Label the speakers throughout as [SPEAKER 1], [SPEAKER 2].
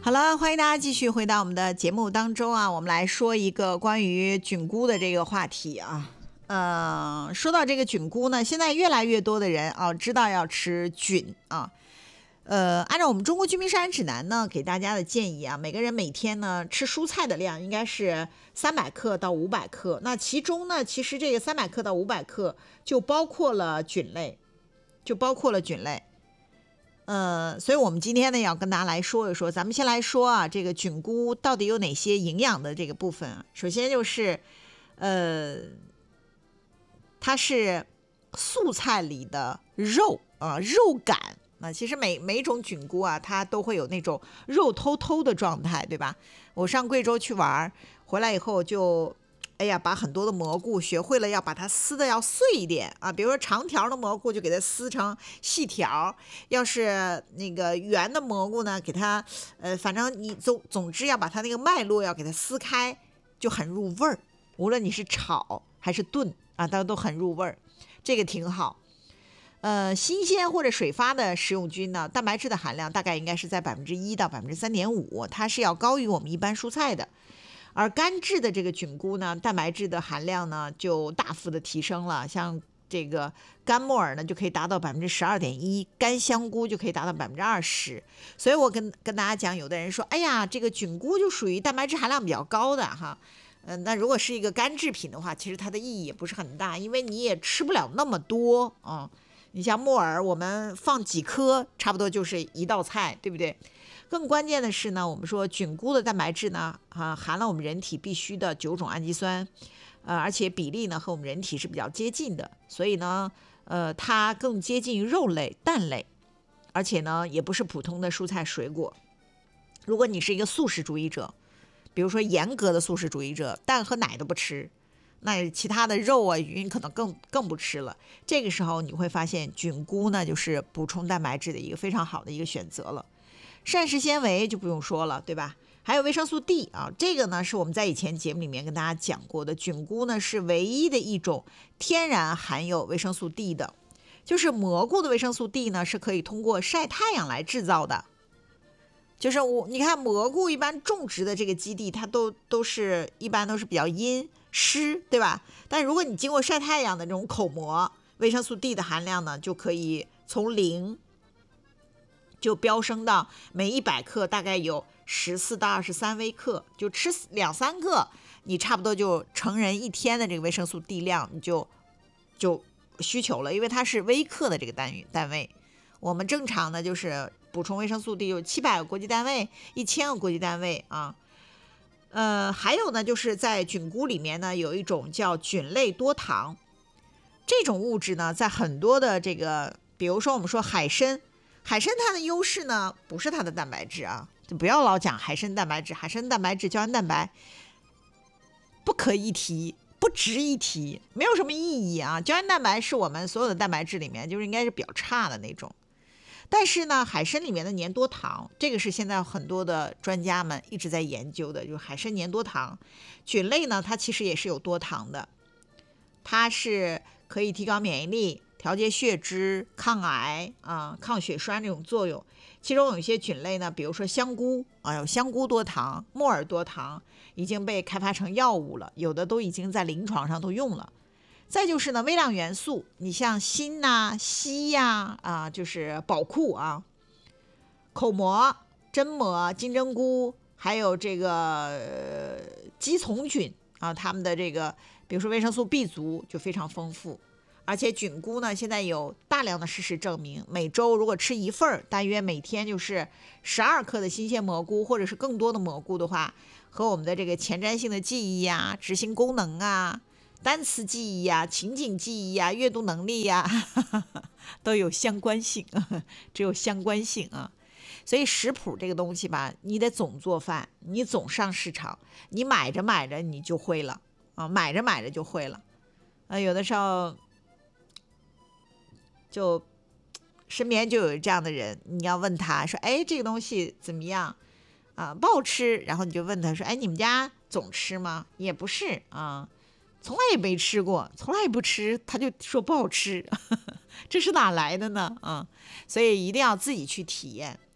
[SPEAKER 1] 好了，欢迎大家继续回到我们的节目当中啊，我们来说一个关于菌菇的这个话题啊。说到这个菌菇呢，现在越来越多的人啊知道要吃菌啊。按照我们中国居民生产指南呢，给大家的建议啊，每个人每天呢吃蔬菜的量应该是300克到500克。那其中呢，其实这个300克到500克就包括了菌类，所以我们今天呢要跟大家来说一说，咱们先来说啊，这个菌菇到底有哪些营养的这个部分啊？首先就是，它是素菜里的肉啊，肉感。其实每一种菌菇啊，它都会有那种肉透透的状态，对吧？我上贵州去玩，回来以后就，把很多的蘑菇学会了要把它撕的要碎一点啊。比如说长条的蘑菇就给它撕成细条，要是那个圆的蘑菇呢，给它，反正你总之要把它那个脉络要给它撕开，就很入味儿。无论你是炒还是炖啊，它都很入味儿，这个挺好。新鲜或者水发的食用菌呢，蛋白质的含量大概应该是在1%到3.5%，它是要高于我们一般蔬菜的。而干制的这个菌菇呢，蛋白质的含量呢就大幅的提升了，像这个干木耳呢就可以达到12.1%，干香菇就可以达到20%。所以我跟大家讲，有的人说，这个菌菇就属于蛋白质含量比较高的哈。那如果是一个干制品的话，其实它的意义也不是很大，因为你也吃不了那么多啊。你像木耳，我们放几颗，差不多就是一道菜，对不对？更关键的是呢，我们说菌菇的蛋白质呢，含了我们人体必需的9种氨基酸，而且比例呢和我们人体是比较接近的，所以呢，它更接近于肉类、蛋类，而且呢，也不是普通的蔬菜水果。如果你是一个素食主义者，比如说严格的素食主义者，蛋和奶都不吃，那其他的肉啊、鱼可能更不吃了。这个时候你会发现菌菇呢，就是补充蛋白质的一个非常好的一个选择了。膳食纤维就不用说了，对吧？还有维生素 D 啊，这个呢是我们在以前节目里面跟大家讲过的，菌菇呢是唯一的一种天然含有维生素 D 的，就是蘑菇的维生素 D 呢是可以通过晒太阳来制造的。就是你看蘑菇一般种植的这个基地，它一般都是比较阴湿，对吧？但如果你经过晒太阳的这种口蘑，维生素 D 的含量呢就可以从0就飙升到每100克大概有14到23微克，就吃2-3个，你差不多就成人1天的这个维生素 D 量你就需求了，因为它是微克的这个单位。我们正常的就是补充维生素 D 有700个国际单位、1000个国际单位啊。还有呢，就是在菌菇里面呢有一种叫菌类多糖，这种物质呢在很多的这个，比如说我们说海参它的优势呢不是它的蛋白质啊，就不要老讲海参蛋白质、胶原蛋白，不可一提，不值一提，没有什么意义啊。胶原蛋白是我们所有的蛋白质里面就是应该是比较差的那种。但是呢，海参里面的粘多糖，这个是现在很多的专家们一直在研究的，就是海参粘多糖。菌类呢，它其实也是有多糖的，它是可以提高免疫力、调节血脂、抗癌抗血栓这种作用。其中有一些菌类呢，比如说香菇有香菇多糖、木耳多糖，已经被开发成药物了，有的都已经在临床上都用了。再就是呢，微量元素，你像锌呐、硒呀就是宝库口蘑、真蘑、金针菇，还有这个鸡丛菌它们的这个，比如说维生素 B 族就非常丰富。而且菌菇呢，现在有大量的事实证明，每周如果吃一份，大约每天就是12克的新鲜蘑菇，或者是更多的蘑菇的话，和我们的这个前瞻性的记忆执行功能单词记忆情景记忆阅读能力都有相关性，只有相关性所以食谱这个东西吧，你得总做饭，你总上市场，你买着买着你就会了买着买着就会了有的时候就身边就有这样的人，你要问他说，这个东西怎么样不好吃，然后你就问他说，你们家总吃吗？也不是从来也没吃过，从来也不吃，他就说不好吃这是哪来的呢所以一定要自己去体验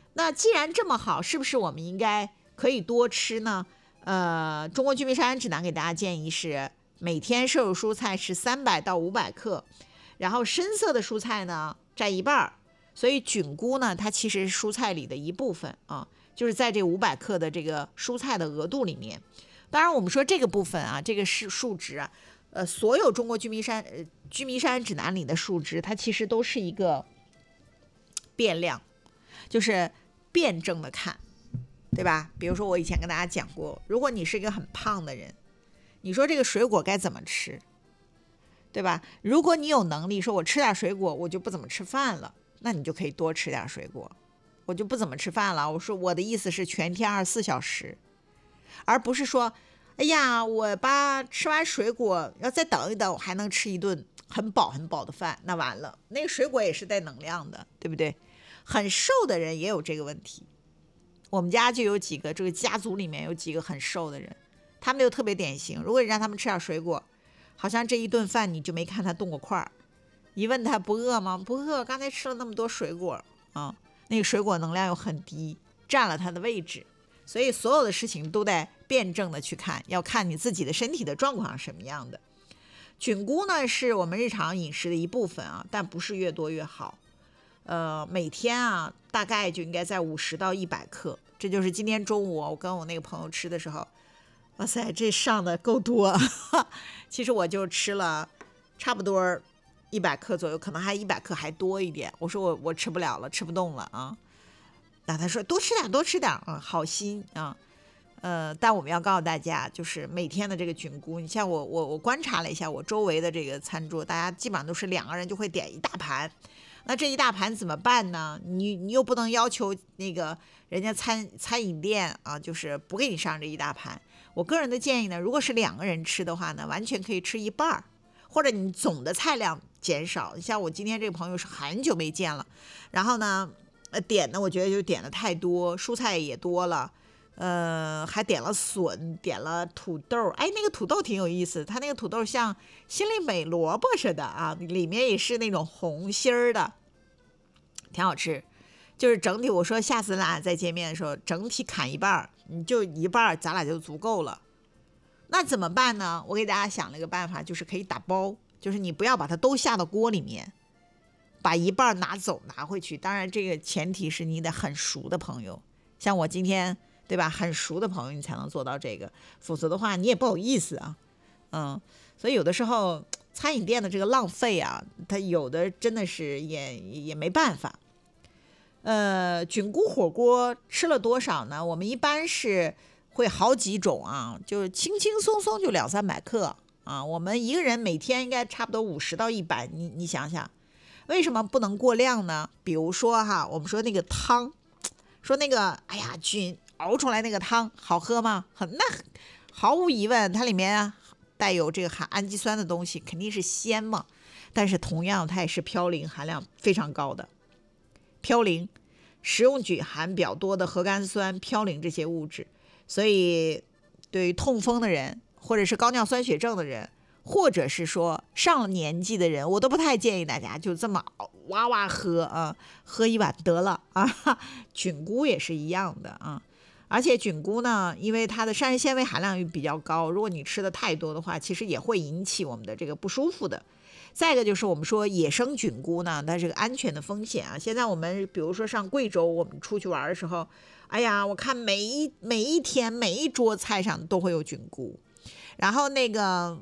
[SPEAKER 1] 那既然这么好，是不是我们应该可以多吃呢？中国居民膳食指南给大家建议是每天摄入蔬菜是300到500克，然后深色的蔬菜呢占一半，所以菌菇呢它其实是蔬菜里的一部分啊，就是在这500克的这个蔬菜的额度里面。当然我们说这个部分啊，这个是数值啊，所有中国居民膳食指南里的数值，它其实都是一个变量，就是辩证的看，对吧？比如说我以前跟大家讲过，如果你是一个很胖的人，你说这个水果该怎么吃，对吧？如果你有能力说我吃点水果，我就不怎么吃饭了，那你就可以多吃点水果。我就不怎么吃饭了，我说我的意思是全天24小时，而不是说哎呀我吃完水果要再等一等，我还能吃一顿很饱很饱的饭，那完了，那个水果也是带能量的，对不对？很瘦的人也有这个问题，我们家就有几个，这个家族里面有几个很瘦的人，他们就特别典型。如果你让他们吃点水果，好像这一顿饭你就没看他动过块儿。一问他不饿吗？不饿，刚才吃了那么多水果啊，那个水果能量又很低，占了他的位置。所以所有的事情都得辩证的去看，要看你自己的身体的状况是什么样的。菌菇呢是我们日常饮食的一部分啊，但不是越多越好。每天啊大概就应该在50到100克，这就是今天中午我跟我那个朋友吃的时候，哇塞，这上的够多。其实我就吃了差不多100克左右，可能还100克还多一点。我说我吃不了了，吃不动了啊。那他说多吃点多吃点，好心啊。但我们要告诉大家，就是每天的这个菌菇，你像我观察了一下我周围的这个餐桌，大家基本上都是2个人就会点一大盘。那这一大盘怎么办呢？你又不能要求那个人家餐饮店啊，就是不给你上这一大盘。我个人的建议呢，如果是2个人吃的话呢，完全可以吃一半，或者你总的菜量减少。像我今天这个朋友是很久没见了，然后呢，点的我觉得就点的太多，蔬菜也多了。还点了笋，点了土豆，哎，那个土豆挺有意思，它那个土豆像心里美萝卜似的啊，里面也是那种红心儿的，挺好吃。就是整体，我说下次咱俩再见面的时候，整体砍一半，你就一半，咱俩就足够了。那怎么办呢？我给大家想了一个办法，就是可以打包，就是你不要把它都下到锅里面，把一半拿走拿回去。当然，这个前提是你得很熟的朋友，像我今天。对吧？很熟的朋友你才能做到这个，否则的话你也不好意思啊。所以有的时候餐饮店的这个浪费啊，它有的真的是也没办法。菌菇火锅吃了多少呢？我们一般是会好几种啊，就是轻轻松松就200-300克啊。我们一个人每天应该差不多50到100，你想想，为什么不能过量呢？比如说哈，我们说那个汤，说那个哎呀菌熬出来那个汤好喝吗？那毫无疑问，它里面带有这个含氨基酸的东西，肯定是鲜嘛。但是同样，它也是嘌呤含量非常高的。嘌呤，食用菌含比较多的核苷酸、嘌呤这些物质，所以对于痛风的人，或者是高尿酸血症的人，或者是说上了年纪的人，我都不太建议大家就这么哇哇喝啊，喝一碗得了啊。菌菇也是一样的啊。而且菌菇呢，因为它的膳食纤维含量比较高，如果你吃的太多的话，其实也会引起我们的这个不舒服的。再一个就是我们说野生菌菇呢，它这个安全的风险啊。现在我们比如说上贵州，我们出去玩的时候，哎呀，我看每一天每一桌菜上都会有菌菇。然后那个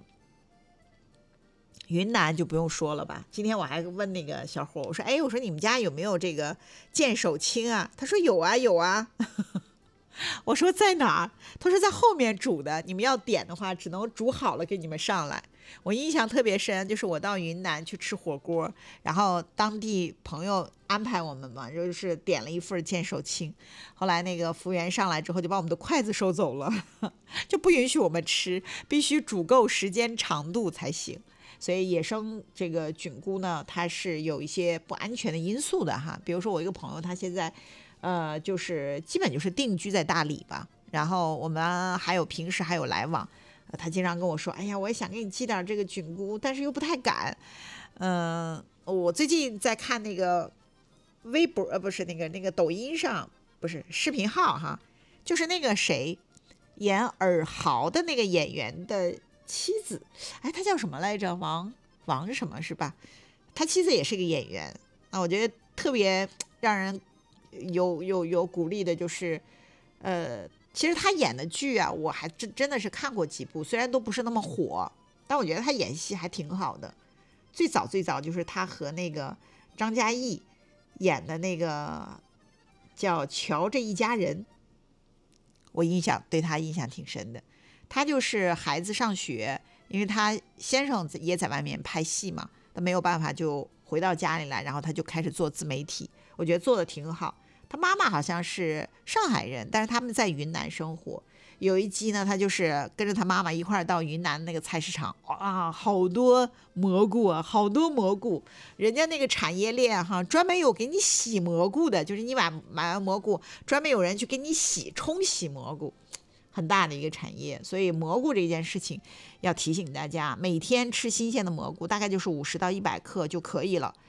[SPEAKER 1] 云南就不用说了吧，今天我还问那个小伙，我说哎，我说你们家有没有这个见手青啊？他说有啊有啊。我说在哪儿？他说在后面煮的，你们要点的话只能煮好了给你们上来。我印象特别深，就是我到云南去吃火锅，然后当地朋友安排我们嘛，就是点了一份见手青，后来那个服务员上来之后就把我们的筷子收走了，就不允许我们吃，必须煮够时间长度才行。所以野生这个菌菇呢，它是有一些不安全的因素的哈。比如说我一个朋友，他现在就是基本就是定居在大理吧，然后我们还有平时还有来往，他经常跟我说，哎呀，我也想给你寄点这个菌菇，但是又不太敢。我最近在看那个微博，不是那个抖音上不是视频号哈，就是那个谁演尔豪的那个演员的妻子，哎，他叫什么来着？王什么是吧？他妻子也是个演员。那我觉得特别让人有鼓励的就是，其实他演的剧啊，我还真的是看过几部，虽然都不是那么火，但我觉得他演戏还挺好的。最早就是他和那个张嘉译演的那个叫《乔这一家人》，我对他印象挺深的。他就是孩子上学，因为他先生也在外面拍戏嘛，他没有办法就回到家里来，然后他就开始做自媒体，我觉得做的挺好。他妈妈好像是上海人，但是他们在云南生活。有一集呢，他就是跟着他妈妈一块儿到云南那个菜市场，哇，好多蘑菇啊，好多蘑菇。人家那个产业链哈，专门有给你洗蘑菇的，就是你买完蘑菇，专门有人去给你冲洗蘑菇，很大的一个产业。所以蘑菇这件事情要提醒大家，每天吃新鲜的蘑菇，大概就是50到100克就可以了。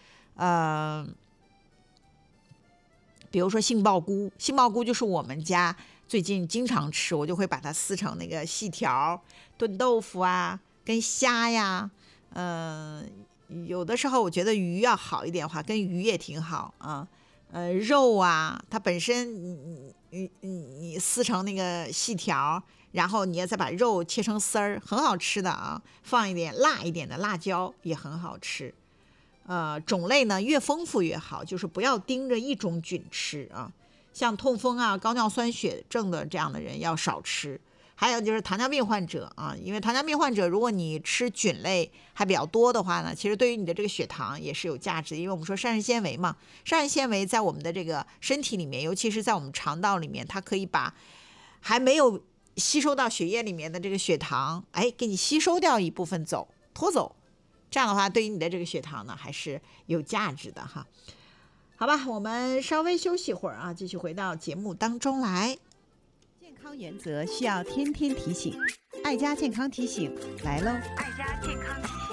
[SPEAKER 1] 比如说杏鲍菇就是我们家最近经常吃，我就会把它撕成那个细条，炖豆腐啊，跟虾呀，有的时候我觉得鱼要好一点的话，跟鱼也挺好啊。肉啊，它本身你撕成那个细条，然后你要再把肉切成丝儿，很好吃的啊。放一点辣一点的辣椒也很好吃。种类呢越丰富越好，就是不要盯着一种菌吃啊。像痛风啊、高尿酸血症的这样的人要少吃。还有就是糖尿病患者啊，因为糖尿病患者如果你吃菌类还比较多的话呢，其实对于你的这个血糖也是有价值的，因为我们说膳食纤维嘛，膳食纤维在我们的这个身体里面，尤其是在我们肠道里面，它可以把还没有吸收到血液里面的这个血糖，给你吸收掉一部分拖走。这样的话，对于你的这个血糖呢，还是有价值的哈。好吧，我们稍微休息一会儿啊，继续回到节目当中来。
[SPEAKER 2] 健康原则需要天天提醒，爱家健康提醒来喽！
[SPEAKER 3] 爱家健康提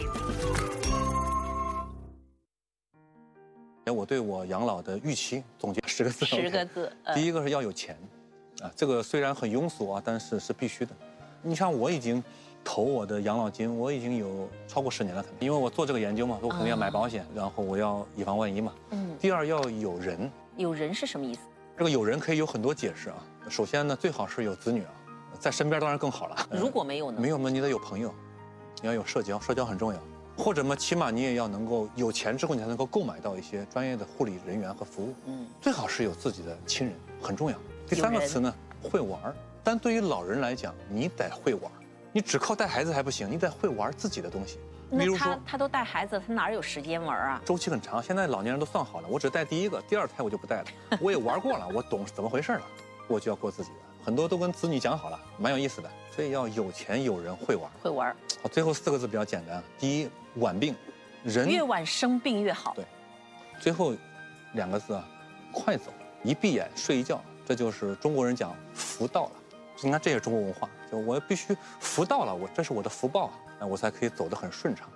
[SPEAKER 3] 醒。
[SPEAKER 4] 我对我养老的预期总结10个字。
[SPEAKER 3] 10个字。
[SPEAKER 4] 第一个是要有钱，这个虽然很庸俗啊，但是是必须的。你像我已经投我的养老金，我已经有超过10年了，可能因为我做这个研究嘛，我肯定要买保险，然后我要以防万一嘛。第二要有人。
[SPEAKER 3] 有人是什么意思？
[SPEAKER 4] 这个有人可以有很多解释啊。首先呢，最好是有子女啊，在身边当然更好了。
[SPEAKER 3] 如果没有呢？
[SPEAKER 4] 没有嘛，你得有朋友，你要有社交，社交很重要。或者嘛，起码你也要能够有钱之后，你才能够购买到一些专业的护理人员和服务。最好是有自己的亲人，很重要。第3个词呢，会玩。但对于老人来讲，你得会玩，你只靠带孩子还不行，你得会玩自己的东西。比如说
[SPEAKER 3] 他都带孩子，他哪有时间玩啊？
[SPEAKER 4] 周期很长，现在老年人都算好了，我只带第1个，第2胎我就不带了。我也玩过了，我懂怎么回事了，我就要过自己的。很多都跟子女讲好了，蛮有意思的。所以要有钱有人会玩。
[SPEAKER 3] 会玩。
[SPEAKER 4] 好，最后4个字比较简单。第一，晚病，人
[SPEAKER 3] 越晚生病越好。
[SPEAKER 4] 对。最后2个字啊，快走，一闭眼睡一觉，这就是中国人讲福到了。你看，这也是中国文化，就我必须福到了，这是我的福报啊，我才可以走得很顺畅。